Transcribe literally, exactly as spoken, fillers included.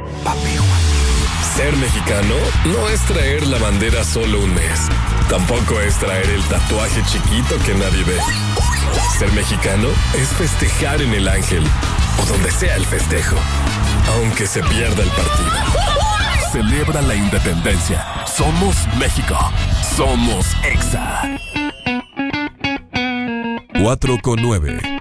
Papi Juan. Ser mexicano no es traer la bandera solo un mes. Tampoco es traer el tatuaje chiquito que nadie ve. Ser mexicano es festejar en el Ángel o donde sea el festejo, aunque se pierda el partido. Celebra la independencia. Somos México. Somos Exa. cuatro con nueve.